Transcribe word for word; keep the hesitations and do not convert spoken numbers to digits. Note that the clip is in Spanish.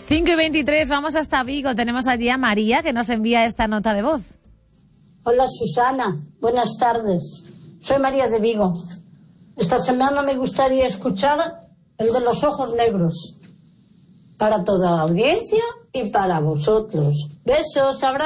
cinco y veintitrés, vamos hasta Vigo. Tenemos allí a María que nos envía esta nota de voz. Hola Susana, buenas tardes. Soy María de Vigo. Esta semana me gustaría escuchar el de los ojos negros. Para toda la audiencia y para vosotros. Besos, abrazos.